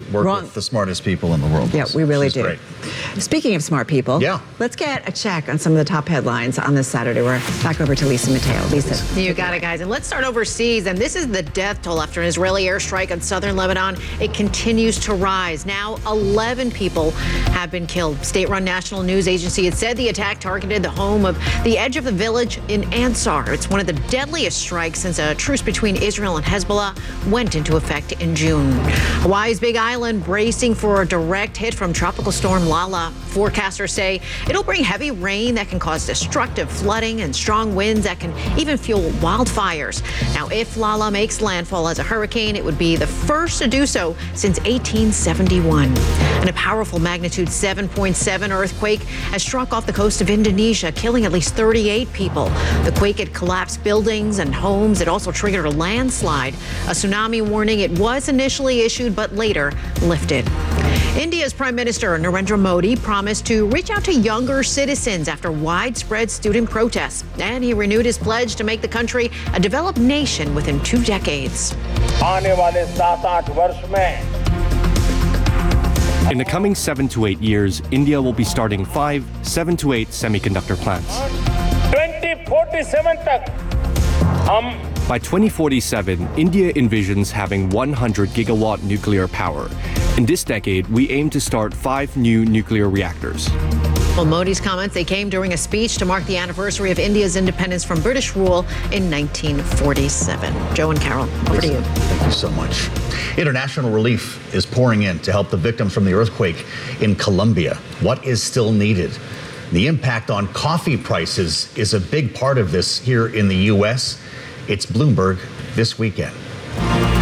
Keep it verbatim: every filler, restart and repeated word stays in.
work Wrong. with the smartest people in the world. Yeah, we really She's do. Great. Speaking of smart people, Yeah. let's get a check on some of the top headlines on this Saturday. We're back over to Lisa Mateo. Lisa. You got it, guys. And let's start overseas. And this is the death toll after an Israeli airstrike on southern Lebanon. It continues to rise. Now, eleven people have been killed. State-run national news agency had said the attack targeted the home of the edge of the village in Ansar. It's one of the deadliest strikes since a truce between Israel and Hezbollah went into effect in June. Hawaii's Big Island bracing for a direct hit from tropical storm Lala. Forecasters say it'll bring heavy rain that can cause destructive flooding and strong winds that can even fuel wildfires. Now, if Lala makes landfall as a hurricane, it would be the first to do so since eighteen seventy-one. And a powerful magnitude seven point seven earthquake has struck off the coast of Indonesia, killing at least thirty-eight people. The quake had collapsed buildings and homes. It also triggered a landslide. A tsunami warning, it was initially issued, but later lifted. India's Prime Minister Narendra Modi promised to reach out to younger citizens after widespread student protests. And he renewed his pledge to make the country a developed nation within two decades. In the coming seven to eight years, India will be starting five seven to eight semiconductor plants. twenty forty-seven tak hum By twenty forty-seven, India envisions having one hundred gigawatt nuclear power. In this decade, we aim to start five new nuclear reactors. Well, Modi's comments, they came during a speech to mark the anniversary of India's independence from British rule in nineteen forty-seven. Joe and Carol, over to you. Thank you so much. International relief is pouring in to help the victims from the earthquake in Colombia. What is still needed? The impact on coffee prices is a big part of this here in the U S. It's Bloomberg this weekend.